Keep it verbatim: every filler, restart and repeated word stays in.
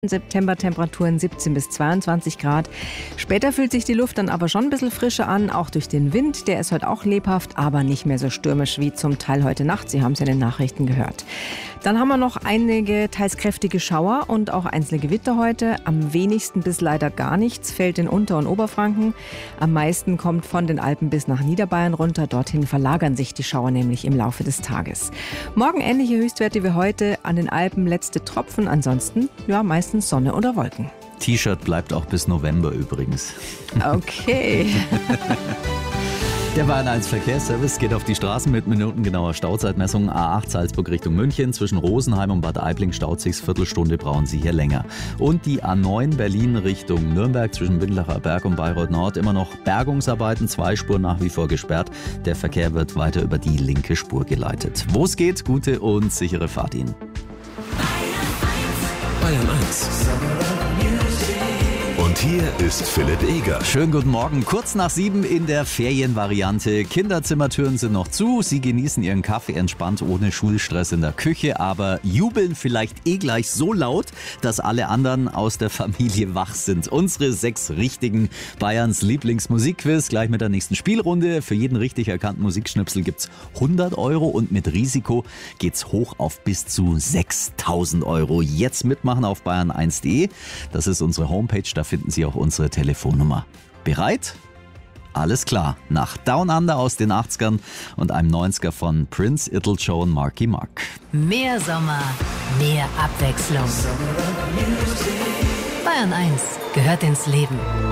September-Temperaturen siebzehn bis zweiundzwanzig Grad. Später fühlt sich die Luft dann aber schon ein bisschen frischer an, auch durch den Wind. Der ist heute auch lebhaft, aber nicht mehr so stürmisch wie zum Teil heute Nacht. Sie haben es ja in den Nachrichten gehört. Dann haben wir noch einige teils kräftige Schauer und auch einzelne Gewitter heute. Am wenigsten bis leider gar nichts fällt in Unter- und Oberfranken. Am meisten kommt von den Alpen bis nach Niederbayern runter. Dorthin verlagern sich die Schauer nämlich im Laufe des Tages. Morgen ähnliche Höchstwerte wie heute. An den Alpen letzte Tropfen. Ansonsten ja meistens Sonne oder Wolken. T-Shirt bleibt auch bis November übrigens. Okay. Der Bayern eins Verkehrsservice geht auf die Straßen mit minutengenauer Stauzeitmessung. A acht Salzburg Richtung München. Zwischen Rosenheim und Bad Aibling staut sich's. Viertelstunde brauchen Sie hier länger. Und die A neun Berlin Richtung Nürnberg zwischen Windlacher Berg und Bayreuth Nord. Immer noch Bergungsarbeiten, zwei Spuren nach wie vor gesperrt. Der Verkehr wird weiter über die linke Spur geleitet. Wo es geht, gute und sichere Fahrt Ihnen. Bayern eins. Und hier ist Philipp Eger. Schönen guten Morgen. Kurz nach sieben in der Ferienvariante. Kinderzimmertüren sind noch zu. Sie genießen ihren Kaffee entspannt ohne Schulstress in der Küche, aber jubeln vielleicht eh gleich so laut, dass alle anderen aus der Familie wach sind. Unsere sechs richtigen Bayerns Lieblingsmusikquiz gleich mit der nächsten Spielrunde. Für jeden richtig erkannten Musikschnipsel gibt's hundert Euro und mit Risiko geht's hoch auf bis zu sechstausend Euro. Jetzt mitmachen auf bayern eins punkt de. Das ist unsere Homepage, da finden Sie auch unsere Telefonnummer. Bereit? Alles klar. Nach Down Under aus den achtzigern und einem neunziger von Prince, Ittl-Joe und Marky Mark. Mehr Sommer, mehr Abwechslung. Bayern eins gehört ins Leben.